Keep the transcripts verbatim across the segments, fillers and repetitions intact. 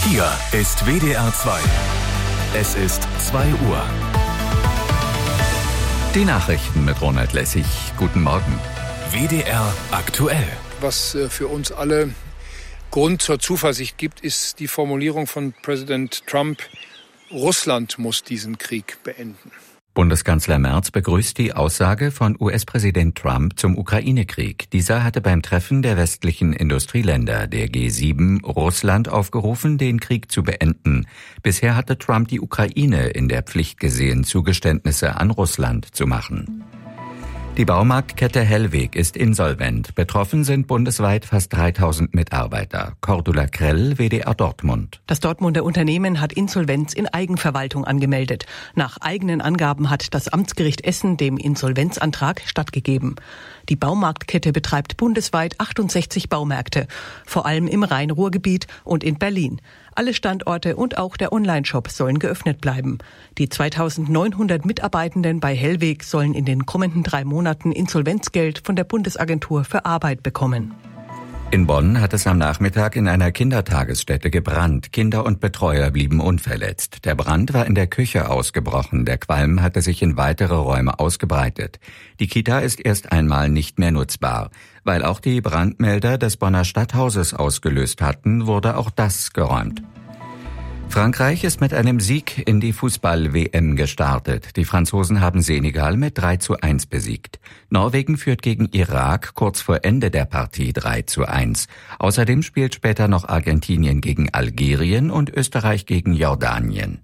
Hier ist W D R zwei. Es ist zwei Uhr. Die Nachrichten mit Ronald Lessig. Guten Morgen. W D R aktuell. Was für uns alle Grund zur Zuversicht gibt, ist die Formulierung von Präsident Trump: Russland muss diesen Krieg beenden. Bundeskanzler Merz begrüßt die Aussage von U S-Präsident Trump zum Ukraine-Krieg. Dieser hatte beim Treffen der westlichen Industrieländer, der G sieben, Russland aufgerufen, den Krieg zu beenden. Bisher hatte Trump die Ukraine in der Pflicht gesehen, Zugeständnisse an Russland zu machen. Die Baumarktkette Hellweg ist insolvent. Betroffen sind bundesweit fast dreitausend Mitarbeiter. Cordula Krell, W D R Dortmund. Das Dortmunder Unternehmen hat Insolvenz in Eigenverwaltung angemeldet. Nach eigenen Angaben hat das Amtsgericht Essen dem Insolvenzantrag stattgegeben. Die Baumarktkette betreibt bundesweit achtundsechzig Baumärkte, vor allem im Rhein-Ruhr-Gebiet und in Berlin. Alle Standorte und auch der Onlineshop sollen geöffnet bleiben. Die zweitausendneunhundert Mitarbeitenden bei Hellweg sollen in den kommenden drei Monaten Insolvenzgeld von der Bundesagentur für Arbeit bekommen. In Bonn hat es am Nachmittag in einer Kindertagesstätte gebrannt. Kinder und Betreuer blieben unverletzt. Der Brand war in der Küche ausgebrochen. Der Qualm hatte sich in weitere Räume ausgebreitet. Die Kita ist erst einmal nicht mehr nutzbar. Weil auch die Brandmelder des Bonner Stadthauses ausgelöst hatten, wurde auch das geräumt. Frankreich ist mit einem Sieg in die Fußball-W M gestartet. Die Franzosen haben Senegal mit drei zu eins besiegt. Norwegen führt gegen Irak kurz vor Ende der Partie drei zu eins. Außerdem spielt später noch Argentinien gegen Algerien und Österreich gegen Jordanien.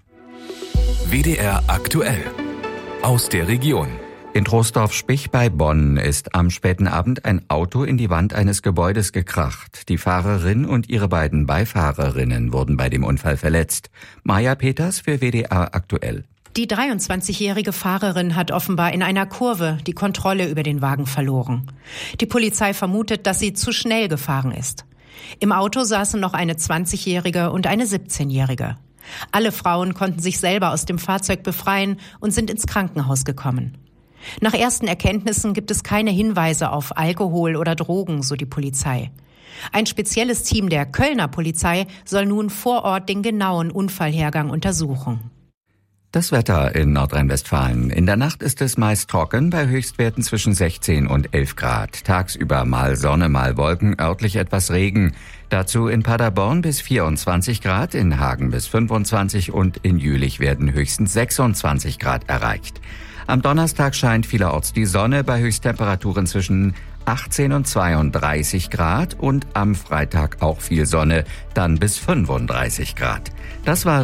W D R aktuell. Aus der Region. In Troisdorf-Spich bei Bonn ist am späten Abend ein Auto in die Wand eines Gebäudes gekracht. Die Fahrerin und ihre beiden Beifahrerinnen wurden bei dem Unfall verletzt. Maja Peters für W D R aktuell. Die dreiundzwanzigjährige Fahrerin hat offenbar in einer Kurve die Kontrolle über den Wagen verloren. Die Polizei vermutet, dass sie zu schnell gefahren ist. Im Auto saßen noch eine zwanzigjährige und eine siebzehnjährige. Alle Frauen konnten sich selber aus dem Fahrzeug befreien und sind ins Krankenhaus gekommen. Nach ersten Erkenntnissen gibt es keine Hinweise auf Alkohol oder Drogen, so die Polizei. Ein spezielles Team der Kölner Polizei soll nun vor Ort den genauen Unfallhergang untersuchen. Das Wetter in Nordrhein-Westfalen. In der Nacht ist es meist trocken, bei Höchstwerten zwischen sechzehn und elf Grad. Tagsüber mal Sonne, mal Wolken, örtlich etwas Regen. Dazu in Paderborn bis vierundzwanzig Grad, in Hagen bis fünfundzwanzig und in Jülich werden höchstens sechsundzwanzig Grad erreicht. Am Donnerstag scheint vielerorts die Sonne bei Höchsttemperaturen zwischen achtzehn und zweiunddreißig Grad und am Freitag auch viel Sonne, dann bis fünfunddreißig Grad. Das war